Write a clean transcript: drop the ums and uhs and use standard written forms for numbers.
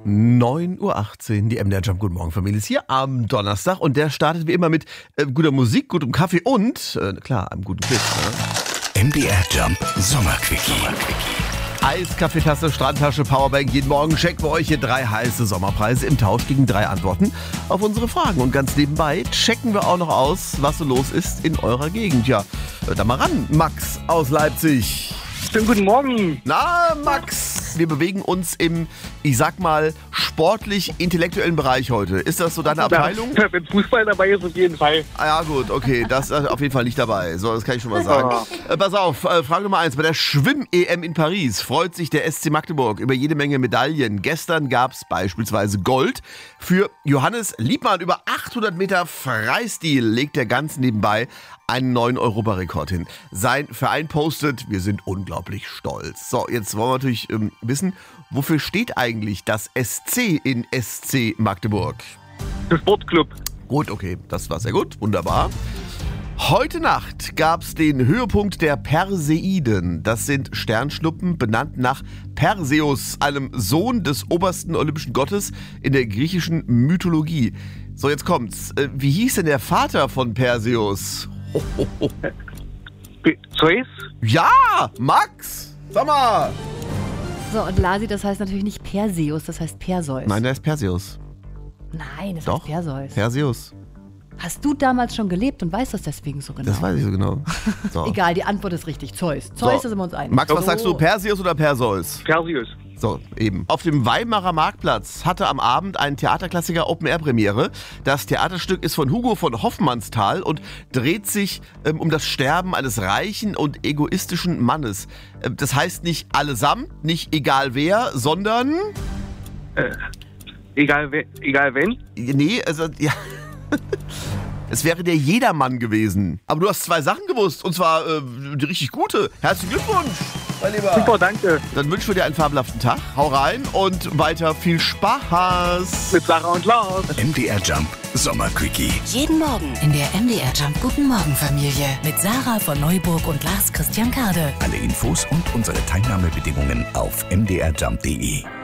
9:18 Uhr, die MDR Jump Guten Morgen Familie ist hier am Donnerstag und der startet wie immer mit guter Musik, gutem Kaffee und, klar, einem guten Quiz. Ne? MDR Jump Sommerquickie. Eiskaffeetasse, Strandtasche, Powerbank. Jeden Morgen checken wir euch hier 3 heiße Sommerpreise im Tausch gegen 3 Antworten auf unsere Fragen. Und ganz nebenbei checken wir auch noch aus, was so los ist in eurer Gegend. Ja, hört da mal ran, Max aus Leipzig. Schönen guten Morgen. Na, Max, wir bewegen uns im, ich sag mal, sportlich-intellektuellen Bereich heute. Ist das so deine Abteilung? Ja, wenn Fußball dabei ist, auf jeden Fall. Ah ja, gut, okay, das ist auf jeden Fall nicht dabei. So, das kann ich schon mal sagen. Pass auf, Frage Nummer 1. Bei der Schwimm-EM in Paris freut sich der SC Magdeburg über jede Menge Medaillen. Gestern gab es beispielsweise Gold für Johannes Liebmann. Über 800 Meter Freistil legt er ganz nebenbei einen neuen Europarekord hin. Sein Verein postet, wir sind unglaublich stolz. So, jetzt wollen wir natürlich wissen, wofür steht eigentlich das SC in SC Magdeburg? Der Sportclub. Gut, okay, das war sehr gut, wunderbar. Heute Nacht gab es den Höhepunkt der Perseiden. Das sind Sternschnuppen, benannt nach Perseus, einem Sohn des obersten olympischen Gottes in der griechischen Mythologie. So, jetzt kommt's. Wie hieß denn der Vater von Perseus? Zeus? Ja, Max! Sag mal! So, und Lasi, das heißt natürlich nicht Perseus, das heißt Perseus. Nein, der ist Perseus. Nein, das Doch. heißt Perseus. Perseus. Hast du damals schon gelebt und weißt das deswegen so genau? Das weiß ich so genau. So. Egal, die Antwort ist richtig. Zeus. Zeus, da sind wir uns einig. Max, was sagst du? Perseus oder Perseus? Perseus. So, eben. Auf dem Weimarer Marktplatz hatte am Abend ein Theaterklassiker Open-Air-Premiere. Das Theaterstück ist von Hugo von Hoffmannsthal und dreht sich um das Sterben eines reichen und egoistischen Mannes. Das heißt nicht allesamt, nicht egal wer, sondern... Egal wenn? Nee, also... Ja. Es wäre der Jedermann gewesen. Aber du hast 2 Sachen gewusst, und zwar die richtig gute. Herzlichen Glückwunsch, mein Lieber. Super, danke. Dann wünschen wir dir einen fabelhaften Tag. Hau rein und weiter viel Spaß. Mit Sarah und Lars. MDR Jump Sommerquickie. Jeden Morgen in der MDR Jump Guten Morgen Familie mit Sarah von Neuburg und Lars Christian Kade. Alle Infos und unsere Teilnahmebedingungen auf mdrjump.de.